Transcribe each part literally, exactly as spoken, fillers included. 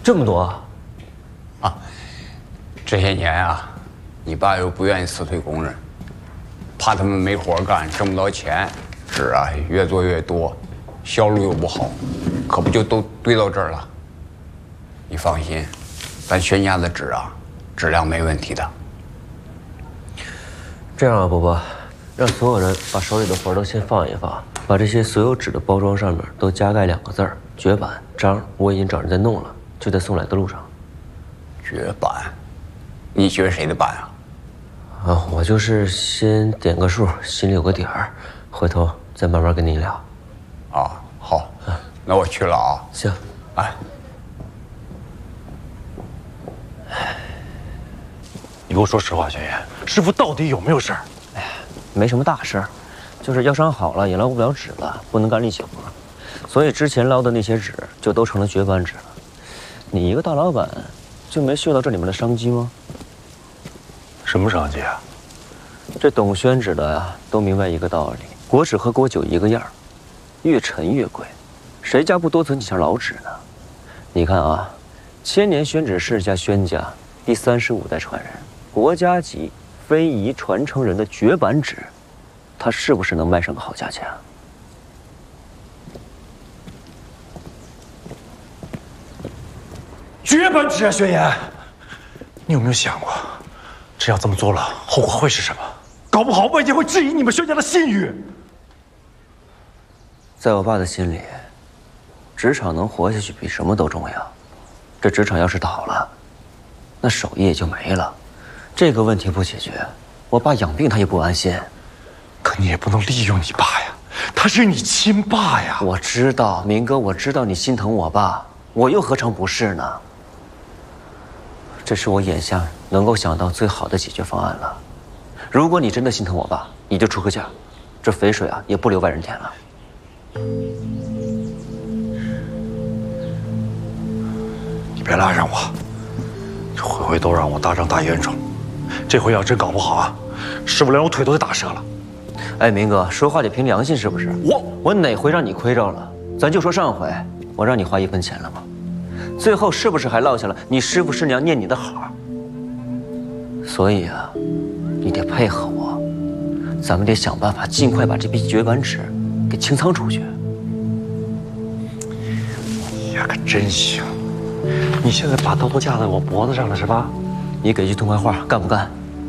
这么多啊！这些年啊，你爸又不愿意辞退工人，怕他们没活干，挣不到钱，纸啊越做越多，销路又不好，可不就都堆到这儿了？你放心，咱轩家的纸啊，质量没问题的。 这样啊，伯伯，让所有人把手里的活都先放一放，把这些所有纸的包装上面都加盖两个字儿“绝版”章，我已经找人在弄了。 就在送来的路上。 绝版？你绝谁的版啊？ 啊，我就是先点个数，心里有个底儿，回头再慢慢跟您聊。 啊，好，那我去了啊。 行， 哎， 你给我说实话，轩辕，师傅到底有没有事儿？ 哎呀，没什么大事儿，就是腰伤好了，也捞不了纸了，不能干力气活，所以之前捞的那些纸就都成了绝版纸了。 你一个大老板，就没嗅到这里面的商机吗？ 什么商机啊？ 这懂宣纸的呀，都明白一个道理：国纸和国酒一个样，越沉越贵，谁家不多存几箱老纸呢？你看啊，千年宣纸世家宣家第三十五代传人，国家级非遗传承人的绝版纸，它是不是能卖上个好价钱啊？ 绝版纸啊，轩辕，你有没有想过，这要这么做了，后果会是什么？搞不好外界会质疑你们轩家的信誉。 在我爸的心里，职场能活下去比什么都重要。这职场要是倒了，那手艺也就没了。这个问题不解决，我爸养病他也不安心。 可你也不能利用你爸呀，他是你亲爸呀。 我知道，明哥，我知道你心疼我爸，我又何尝不是呢？ 这是我眼下能够想到最好的解决方案了。如果你真的心疼我爸，你就出个价，这肥水啊也不留外人田了。 你别拉上我，这回回都让我大张大冤种，这回要真搞不好啊，师傅连我腿都得打折了。 哎，明哥，说话得凭良心是不是？我我哪回让你亏着了？咱就说上回我让你花一分钱了吗？ 最后是不是还落下了你师傅师娘念你的好？所以啊，你得配合我，咱们得想办法尽快把这批绝版纸给清仓出去。 你呀可真行！你现在把刀都架在我脖子上了是吧？ 你给句痛快话，干不干？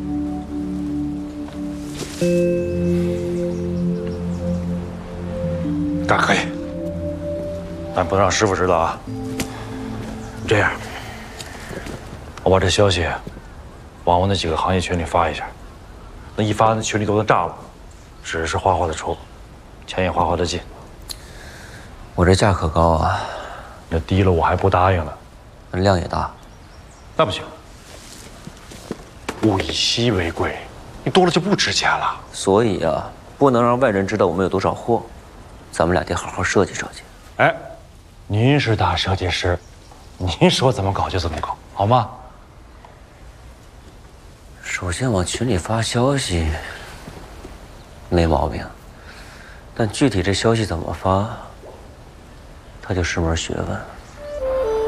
干可以，但不能让师傅知道啊。 这样，我把这消息往我那几个行业群里发一下，那一发那群里都能炸了，纸是哗哗的出，钱也哗哗的进。 我这价可高啊， 那低了我还不答应呢。 量也大， 那不行，物以稀为贵，你多了就不值钱了。 所以啊，不能让外人知道我们有多少货，咱们俩得好好设计设计。 哎，您是大设计师。 您说怎么搞就怎么搞，好吗？ 首先往群里发消息，没毛病，但具体这消息怎么发，它就是门学问。